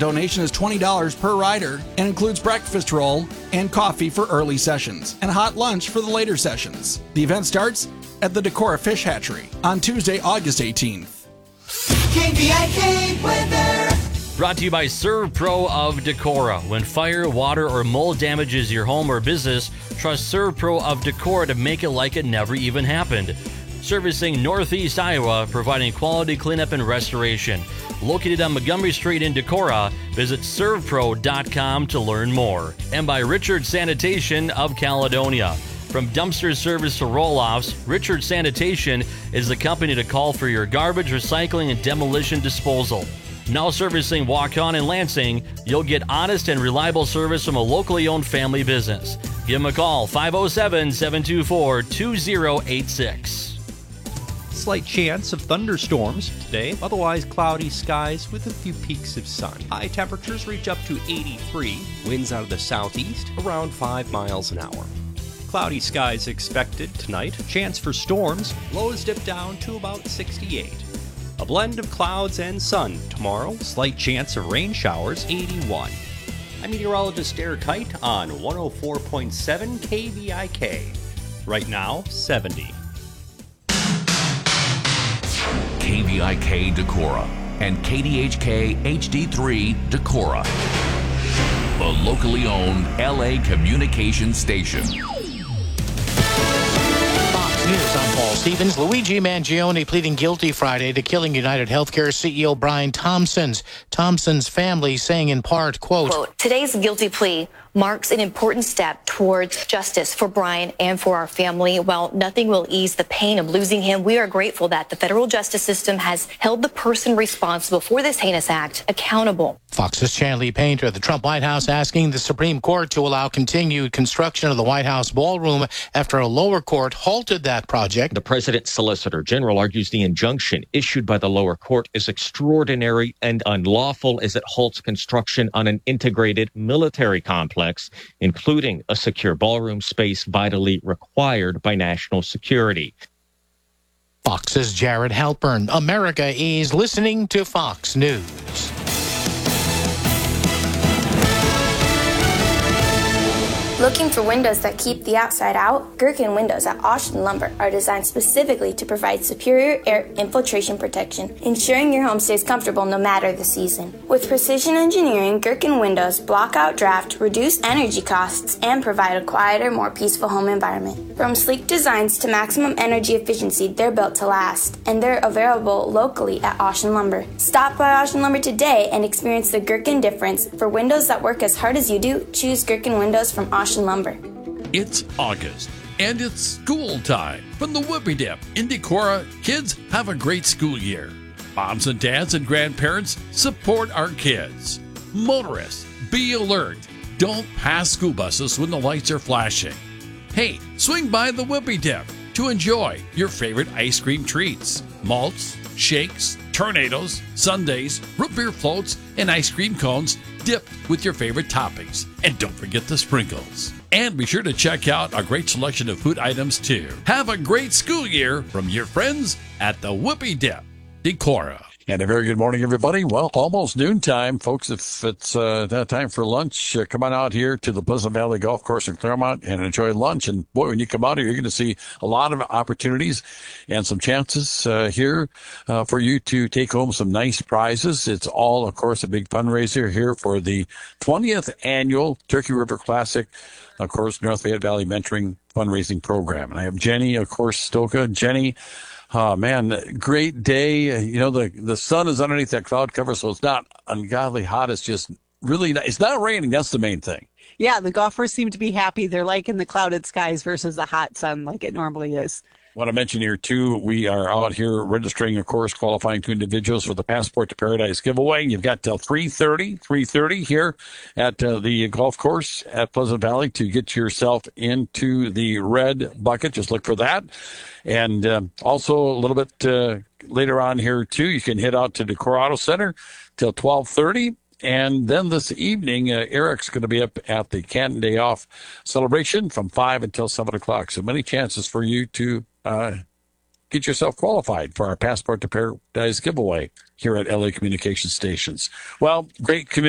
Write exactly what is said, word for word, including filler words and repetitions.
donation is twenty dollars per rider and includes breakfast roll and coffee for early sessions and hot lunch for the later sessions. The event starts at the Decorah Fish Hatchery on Tuesday, August eighteenth. K V I K weather. Brought to you by ServPro of Decorah. When fire, water, or mold damages your home or business, trust ServPro of Decorah to make it like it never even happened. Servicing Northeast Iowa, providing quality cleanup and restoration. Located on Montgomery Street in Decorah, visit serv pro dot com to learn more. And by Richard Sanitation of Caledonia. From dumpster service to roll-offs, Richard Sanitation is the company to call for your garbage, recycling, and demolition disposal. Now servicing Waukon and Lansing, you'll get honest and reliable service from a locally owned family business. Give them a call, five oh seven, seven two four, two oh eight six. Slight chance of thunderstorms today, otherwise cloudy skies with a few peaks of sun. High temperatures reach up to eighty-three, winds out of the southeast around five miles an hour. Cloudy skies expected tonight, chance for storms, lows dip down to about sixty-eight. A blend of clouds and sun tomorrow, slight chance of rain showers, eighty-one. I'm meteorologist Derek Height on one oh four point seven K V I K. Right now, seventy. K V I K Decorah and K D H K H D three Decorah, the locally owned L A communications station. News, I'm Paul Stevens. Luigi Mangione pleading guilty Friday to killing United Healthcare C E O Brian Thompson's. Thompson's family saying in part, quote, quote, today's guilty plea marks an important step towards justice for Brian and for our family. While nothing will ease the pain of losing him, we are grateful that the federal justice system has held the person responsible for this heinous act accountable. Fox's Chanley Painter at the Trump White House asking the Supreme Court to allow continued construction of the White House ballroom after a lower court halted that project. The president's solicitor general argues the injunction issued by the lower court is extraordinary and unlawful as it halts construction on an integrated military complex, including a secure ballroom space vitally required by national security. Fox's Jared Halpern. America is listening to Fox News. Looking for windows that keep the outside out? Gherkin windows at Austin Lumber are designed specifically to provide superior air infiltration protection, ensuring your home stays comfortable no matter the season. With precision engineering, Gherkin windows block out draft, reduce energy costs, and provide a quieter, more peaceful home environment. From sleek designs to maximum energy efficiency, they're built to last, and they're available locally at Austin Lumber. Stop by Austin Lumber today and experience the Gherkin difference. For windows that work as hard as you do, choose Gherkin windows from Austin Lumber. It's August, and it's school time. From the Whoopie Dip in Decorah, kids have a great school year. Moms and dads and grandparents support our kids. Motorists, be alert. Don't pass school buses when the lights are flashing. Hey, swing by the Whoopie Dip to enjoy your favorite ice cream treats. Malts, shakes, tornadoes, sundaes, root beer floats, and ice cream cones dipped with your favorite toppings. And don't forget the sprinkles. And be sure to check out our great selection of food items too. Have a great school year from your friends at the Whoopie Dip, Decorah. And a very good morning, everybody. Well, almost noontime, folks. If it's uh, that time for lunch, uh, come on out here to the Pleasant Valley Golf Course in Claremont and enjoy lunch. And boy, when you come out here, you're going to see a lot of opportunities and some chances uh, here uh, for you to take home some nice prizes. It's all, of course, a big fundraiser here for the twentieth annual Turkey River Classic, of course, North Fayette Valley Mentoring Fundraising Program. And I have Jenny, of course, Stoka. Jenny, oh, man, great day. You know, the, the sun is underneath that cloud cover, so it's not ungodly hot. It's just really, not, it's not raining. That's the main thing. Yeah, the golfers seem to be happy. They're liking the clouded skies versus the hot sun like it normally is. I want to mention here, too, we are out here registering, of course, qualifying two individuals for the Passport to Paradise giveaway. You've got till three thirty, three thirty here at uh, the golf course at Pleasant Valley to get yourself into the red bucket. Just look for that. And uh, also a little bit uh, later on here, too, you can head out to the Decorah Auto Center till twelve thirty. And then this evening, uh, Eric's going to be up at the Canton Day Off celebration from five until seven o'clock. So many chances for you to uh, get yourself qualified for our Passport to Paradise giveaway here at L A Communication Stations. Well, great community.